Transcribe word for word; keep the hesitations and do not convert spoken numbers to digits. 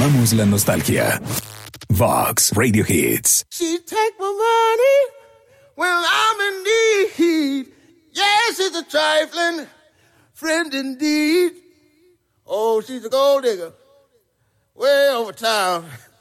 Amamos la nostalgia. Vox Radio Hits. She take my money when I'm in need. Yes, it's a trifling friend indeed. Oh, she's a gold digger way over town.